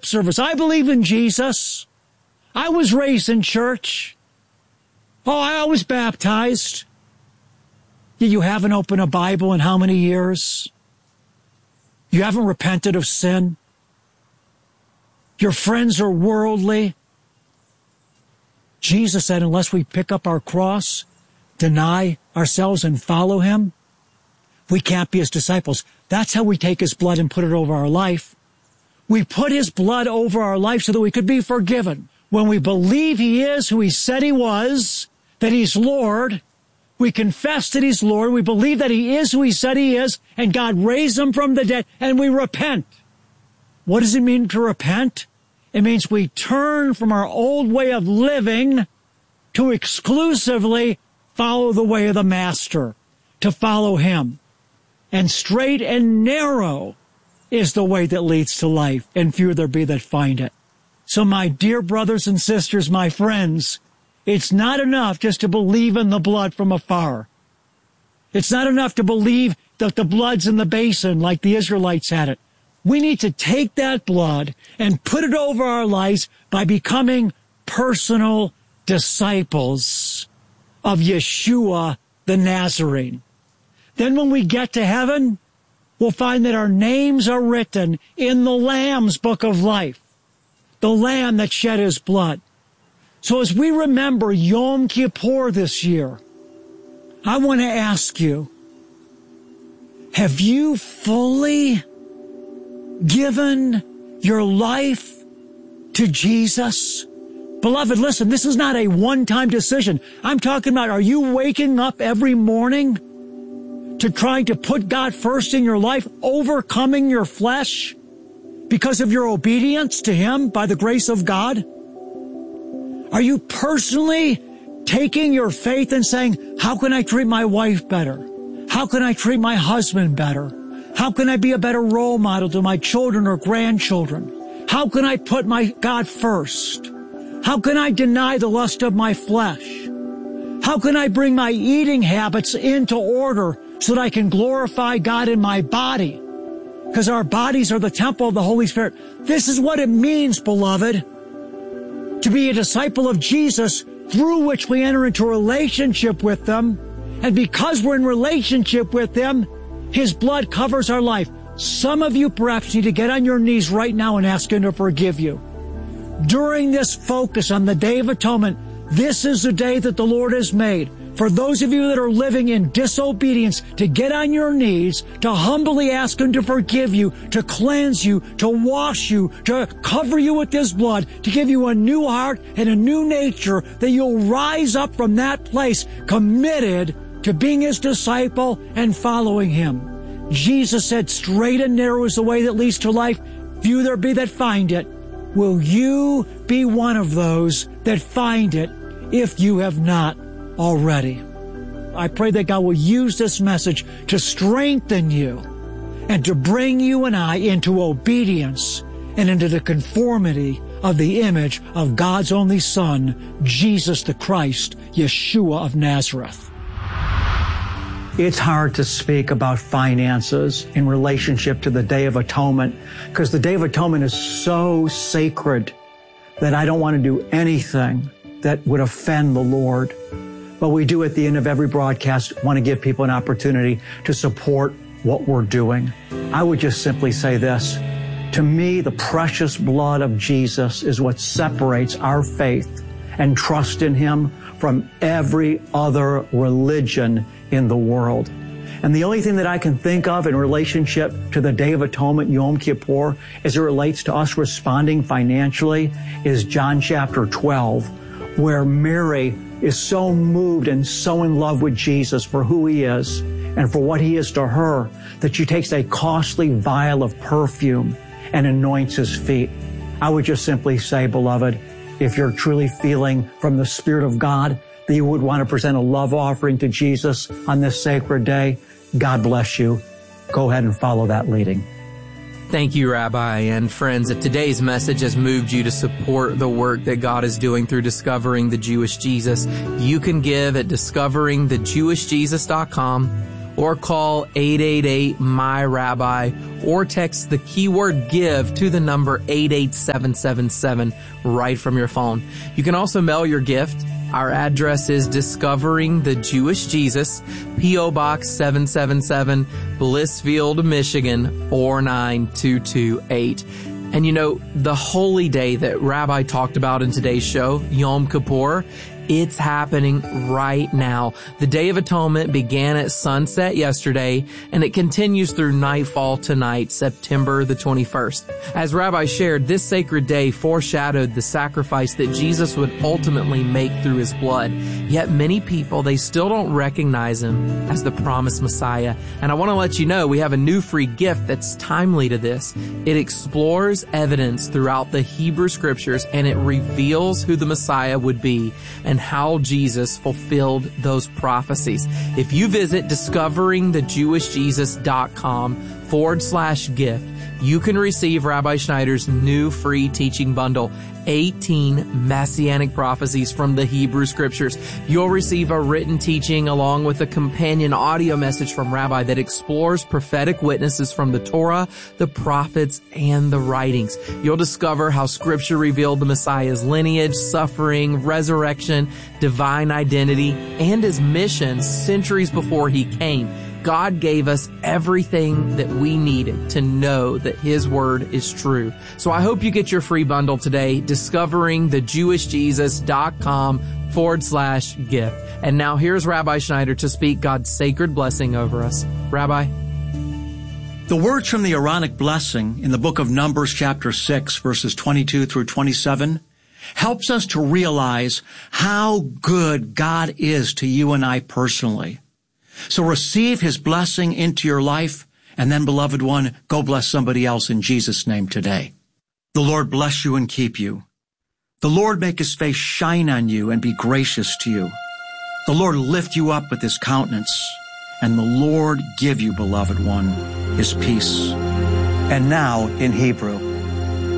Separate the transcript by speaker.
Speaker 1: lip service. I believe in Jesus. I was raised in church. Oh, I was baptized. You haven't opened a Bible in how many years? You haven't repented of sin. Your friends are worldly. Jesus said, unless we pick up our cross, deny ourselves and follow him, we can't be his disciples. That's how we take his blood and put it over our life. We put his blood over our life so that we could be forgiven. When we believe he is who he said he was, that he's Lord, we confess that he's Lord, we believe that he is who he said he is, and God raised him from the dead, and we repent. What does it mean to repent? It means we turn from our old way of living to exclusively follow the way of the Master, to follow him. And straight and narrow is the way that leads to life, and few there be that find it. So my dear brothers and sisters, my friends, it's not enough just to believe in the blood from afar. It's not enough to believe that the blood's in the basin like the Israelites had it. We need to take that blood and put it over our lives by becoming personal disciples of Yeshua the Nazarene. Then when we get to heaven, we'll find that our names are written in the Lamb's book of life, the Lamb that shed his blood. So as we remember Yom Kippur this year, I want to ask you, have you fully given your life to Jesus? Beloved, listen, this is not a one-time decision. I'm talking about, are you waking up every morning to trying to put God first in your life, overcoming your flesh because of your obedience to him by the grace of God? Are you personally taking your faith and saying, how can I treat my wife better? How can I treat my husband better? How can I be a better role model to my children or grandchildren? How can I put my God first? How can I deny the lust of my flesh? How can I bring my eating habits into order so that I can glorify God in my body? Because our bodies are the temple of the Holy Spirit. This is what it means, beloved, to be a disciple of Jesus, through which we enter into a relationship with them. And because we're in relationship with them, his blood covers our life. Some of you perhaps need to get on your knees right now and ask him to forgive you. During this focus on the Day of Atonement, this is the day that the Lord has made. For those of you that are living in disobedience, to get on your knees, to humbly ask him to forgive you, to cleanse you, to wash you, to cover you with his blood, to give you a new heart and a new nature, that you'll rise up from that place committed to being his disciple and following him. Jesus said, straight and narrow is the way that leads to life. Few there be that find it. Will you be one of those that find it if you have not already? I pray that God will use this message to strengthen you and to bring you and I into obedience and into the conformity of the image of God's only Son, Jesus the Christ, Yeshua of Nazareth. It's hard to speak about finances in relationship to the Day of Atonement because the Day of Atonement is so sacred that I don't want to do anything that would offend the Lord. But we do at the end of every broadcast want to give people an opportunity to support what we're doing. I would just simply say this. To me, the precious blood of Jesus is what separates our faith and trust in him from every other religion in the world. And the only thing that I can think of in relationship to the Day of Atonement, Yom Kippur, as it relates to us responding financially, is John chapter 12, where Mary is so moved and so in love with Jesus for who he is and for what he is to her, that she takes a costly vial of perfume and anoints his feet. I would just simply say, beloved, if you're truly feeling from the Spirit of God that you would want to present a love offering to Jesus on this sacred day, God bless you. Go ahead and follow that leading.
Speaker 2: Thank you, Rabbi. And friends, if today's message has moved you to support the work that God is doing through Discovering the Jewish Jesus, you can give at discoveringthejewishjesus.com, or call 888-MY-RABBI or text the keyword give to the number 88777 right from your phone. You can also mail your gift. Our address is Discovering the Jewish Jesus, P.O. Box 777, Blissfield, Michigan 49228. And you know, the holy day that Rabbi talked about in today's show, Yom Kippur, it's happening right now. The Day of Atonement began at sunset yesterday, and it continues through nightfall tonight, September the 21st. As Rabbi shared, this sacred day foreshadowed the sacrifice that Jesus would ultimately make through his blood. Yet many people, they still don't recognize him as the promised Messiah. And I want to let you know, we have a new free gift that's timely to this. It explores evidence throughout the Hebrew Scriptures, and it reveals who the Messiah would be and how Jesus fulfilled those prophecies. If you visit discoveringthejewishjesus.com/gift, you can receive Rabbi Schneider's new free teaching bundle, 18 Messianic prophecies from the Hebrew Scriptures. You'll receive a written teaching along with a companion audio message from Rabbi that explores prophetic witnesses from the Torah, the prophets, and the writings. You'll discover how Scripture revealed the Messiah's lineage, suffering, resurrection, divine identity, and his mission centuries before he came. God gave us everything that we needed to know that his word is true. So I hope you get your free bundle today, discoveringthejewishjesus.com/gift. And now here's Rabbi Schneider to speak God's sacred blessing over us. Rabbi.
Speaker 1: The words from the Aaronic blessing in the book of Numbers chapter 6, verses 22 through 27, helps us to realize how good God is to you and I personally. So receive his blessing into your life, and then, beloved one, go bless somebody else in Jesus' name today. The Lord bless you and keep you. The Lord make his face shine on you and be gracious to you. The Lord lift you up with his countenance, and the Lord give you, beloved one, his peace. And now in Hebrew.